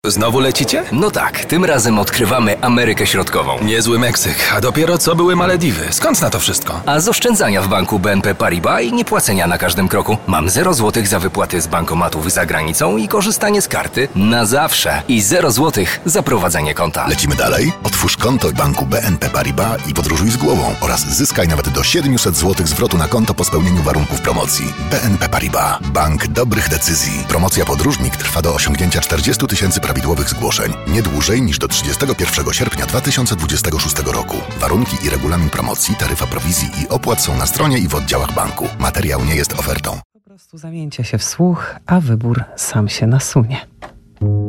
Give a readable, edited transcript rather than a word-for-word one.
Znowu lecicie? No tak, tym razem odkrywamy Amerykę Środkową. Niezły Meksyk, a dopiero co były Malediwy. Skąd na to wszystko? A z oszczędzania w banku BNP Paribas i niepłacenia na każdym kroku. Mam 0 zł za wypłaty z bankomatów za granicą i korzystanie z karty na zawsze. I 0 zł za prowadzenie konta. Lecimy dalej? Otwórz konto w banku BNP Paribas i podróżuj z głową oraz zyskaj nawet do 700 zł zwrotu na konto po spełnieniu warunków promocji. BNP Paribas. Bank dobrych decyzji. Promocja Podróżnik trwa do osiągnięcia 40 000 prawidłowych zgłoszeń. Nie dłużej niż do 31 sierpnia 2026 roku. Warunki i regulamin promocji, taryfa prowizji i opłat są na stronie i w oddziałach banku. Materiał nie jest ofertą. Po prostu zamieńcie się w słuch, a wybór sam się nasunie.